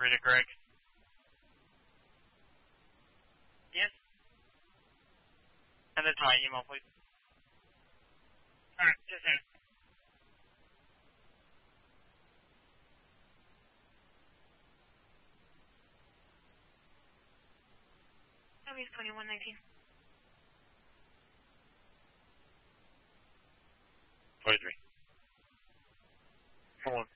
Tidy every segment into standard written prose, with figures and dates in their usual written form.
3 to Greg. Yes. And that's my email, please. Alright, just in. He's 2119. 23. Hold on.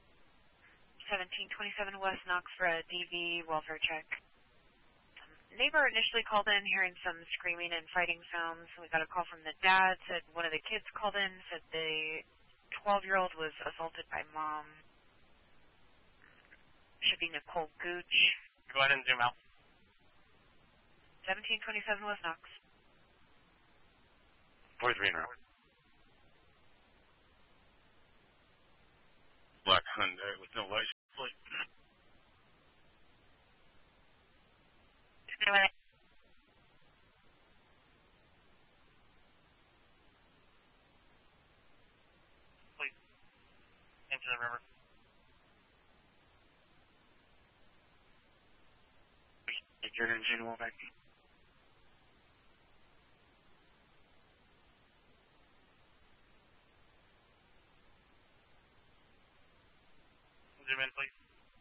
1727 West Knox for a DV welfare check. Neighbor initially called in hearing some screaming and fighting sounds. We got a call from the dad, said one of the kids called in, said the 12-year-old was assaulted by mom. Should be Nicole Gooch. Go ahead and zoom out. 1727 West Knox. 43 in route. Black Hyundai with no license plate. Please. Into the river. Take your engine wall back. Zoom in, please.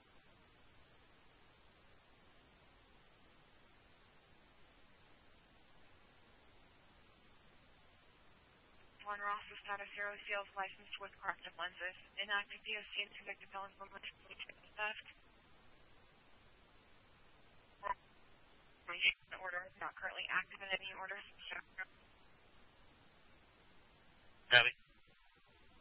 One Ross is status 0, sales licensed with corrective lenses. Inactive DOC and convicted felon for theft. Order not currently active in any orders. Copy.